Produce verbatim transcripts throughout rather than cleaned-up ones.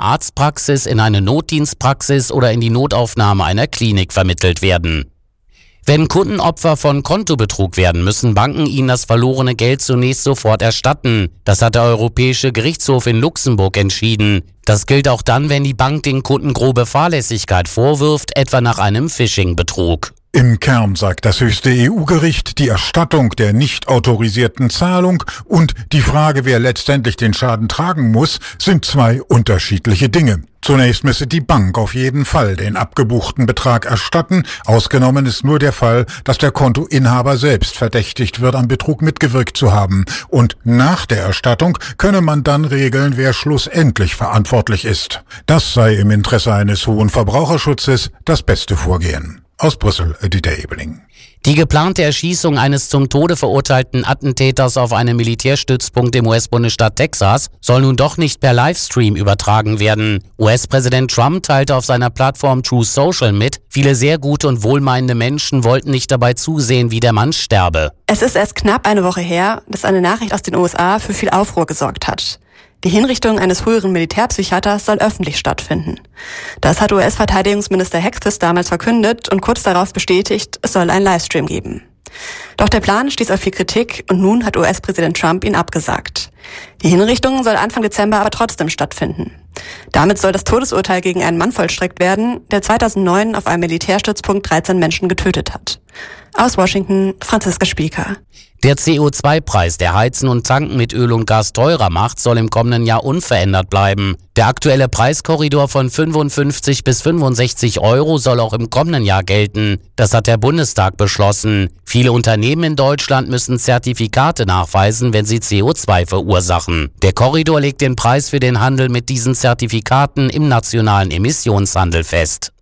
eine Arztpraxis, in eine Notdienstpraxis oder in die Notaufnahme einer Klinik vermittelt werden. Wenn Kunden Opfer von Kontobetrug werden, müssen Banken ihnen das verlorene Geld zunächst sofort erstatten. Das hat der Europäische Gerichtshof in Luxemburg entschieden. Das gilt auch dann, wenn die Bank den Kunden grobe Fahrlässigkeit vorwirft, etwa nach einem Phishing-Betrug. Im Kern sagt das höchste E U-Gericht, die Erstattung der nicht autorisierten Zahlung und die Frage, wer letztendlich den Schaden tragen muss, sind zwei unterschiedliche Dinge. Zunächst müsse die Bank auf jeden Fall den abgebuchten Betrag erstatten. Ausgenommen ist nur der Fall, dass der Kontoinhaber selbst verdächtigt wird, am Betrug mitgewirkt zu haben. Und nach der Erstattung könne man dann regeln, wer schlussendlich verantwortlich ist. Das sei im Interesse eines hohen Verbraucherschutzes das beste Vorgehen. Aus Brüssel, Dieter Ebeling. Die geplante Erschießung eines zum Tode verurteilten Attentäters auf einem Militärstützpunkt im U S-Bundesstaat Texas soll nun doch nicht per Livestream übertragen werden. U S-Präsident Trump teilte auf seiner Plattform Truth Social mit, viele sehr gute und wohlmeinende Menschen wollten nicht dabei zusehen, wie der Mann sterbe. Es ist erst knapp eine Woche her, dass eine Nachricht aus den U S A für viel Aufruhr gesorgt hat. Die Hinrichtung eines früheren Militärpsychiaters soll öffentlich stattfinden. Das hat U S-Verteidigungsminister Hegseth damals verkündet und kurz darauf bestätigt, es soll einen Livestream geben. Doch der Plan stieß auf viel Kritik und nun hat U S-Präsident Trump ihn abgesagt. Die Hinrichtung soll Anfang Dezember aber trotzdem stattfinden. Damit soll das Todesurteil gegen einen Mann vollstreckt werden, der zweitausendneun auf einem Militärstützpunkt dreizehn Menschen getötet hat. Aus Washington, Franziska Spieker. Der C O zwei Preis, der Heizen und Tanken mit Öl und Gas teurer macht, soll im kommenden Jahr unverändert bleiben. Der aktuelle Preiskorridor von fünfundfünfzig bis fünfundsechzig Euro soll auch im kommenden Jahr gelten. Das hat der Bundestag beschlossen. Viele Unternehmen in Deutschland müssen Zertifikate nachweisen, wenn sie C O zwei verursachen. Der Korridor legt den Preis für den Handel mit diesen Zertifikaten im nationalen Emissionshandel fest.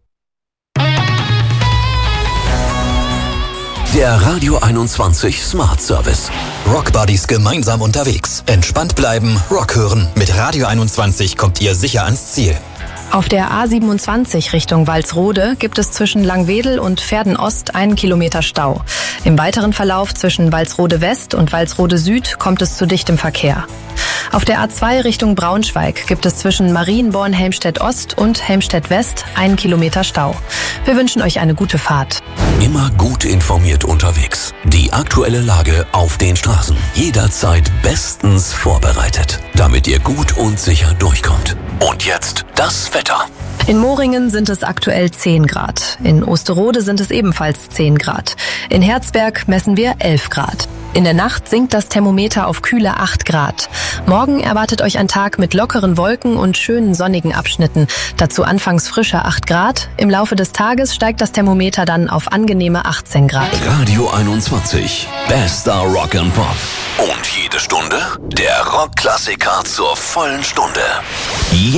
Der Radio einundzwanzig Smart Service. Rock Buddies gemeinsam unterwegs. Entspannt bleiben, Rock hören. Mit Radio einundzwanzig kommt ihr sicher ans Ziel. Auf der A siebenundzwanzig Richtung Walsrode gibt es zwischen Langwedel und Pferden-Ost einen Kilometer Stau. Im weiteren Verlauf zwischen Walsrode West und Walsrode Süd kommt es zu dichtem Verkehr. Auf der A zwei Richtung Braunschweig gibt es zwischen Marienborn-Helmstedt-Ost und Helmstedt-West einen Kilometer Stau. Wir wünschen euch eine gute Fahrt. Immer gut informiert unterwegs. Die aktuelle Lage auf den Straßen. Jederzeit bestens vorbereitet, damit ihr gut und sicher durchkommt. Und jetzt das Wetter. In Moringen sind es aktuell zehn Grad. In Osterode sind es ebenfalls zehn Grad. In Herzberg messen wir elf Grad. In der Nacht sinkt das Thermometer auf kühle acht Grad. Morgen erwartet euch ein Tag mit lockeren Wolken und schönen sonnigen Abschnitten. Dazu anfangs frischer acht Grad. Im Laufe des Tages steigt das Thermometer dann auf angenehme achtzehn Grad. Radio einundzwanzig. Bester Rock and Pop. Und jede Stunde der Rockklassiker zur vollen Stunde.